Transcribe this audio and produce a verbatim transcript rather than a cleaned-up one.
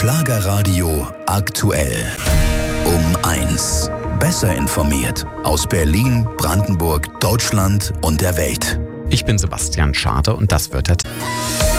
Schlagerradio aktuell. Um eins. Besser informiert aus Berlin, Brandenburg, Deutschland und der Welt. Ich bin Sebastian Schade und das wird der